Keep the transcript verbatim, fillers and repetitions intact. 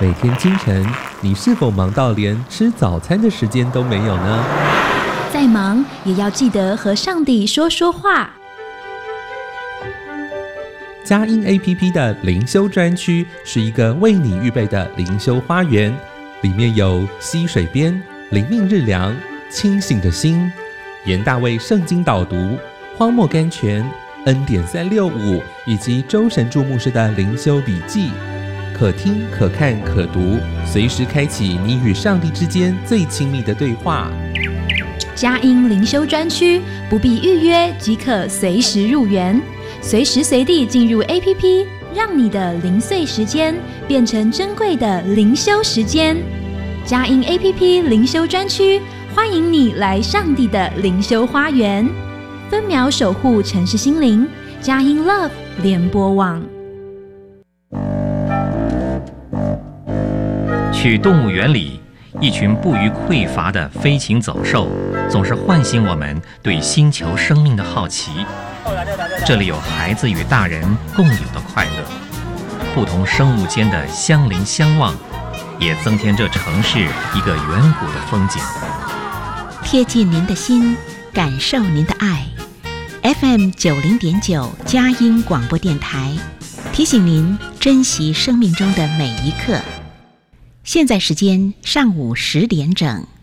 每天清晨，你是否忙到连吃早餐的时间都没有呢？ 再忙也要记得和上帝说说话。 佳音 A P P 的灵修专区是一个为你预备的灵修花园，里面有溪水边、灵命日粮、清醒的心、严大卫圣经导读、荒漠甘泉、恩典三六五以及周神助牧师的灵修笔记，可听可看可读，随时开启你与上帝之间最亲密的对话。 佳音灵修专区不必预约即可随时入园，随时随地进入 A P P， 让你的零碎时间变成珍贵的灵修时间。佳音 A P P 灵修专区欢迎你来上帝的灵修花园，分秒守护城市心灵。佳音 Love 联播网。 去动物园里，一群不虞匮乏的飞禽走兽总是唤醒我们对星球生命的好奇。这里有孩子与大人共有的快乐，不同生物间的相邻相望，也增添这城市一个远古的风景。 贴近您的心，感受您的爱。F M 九零点九佳音广播电台提醒您珍惜生命中的每一刻。现在时间上午十点整。